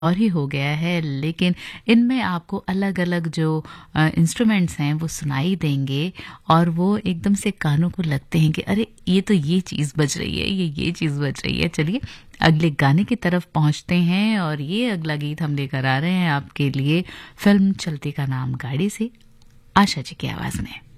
और ही हो गया है, लेकिन इनमें आपको अलग-अलग जो इंस्ट्रूमेंट्स हैं वो सुनाई देंगे और वो एकदम से कानों को लगते हैं कि अरे ये तो ये चीज़ बज रही है, ये चीज़ बज रही है। चलिए अगले गाने की तरफ पहुँचते हैं और ये अगला गीत हम लेकर आ रहे हैं आपके लिए फ़िल्म चलती का नाम गाड़ी से, आशा जी की आवाज़ में।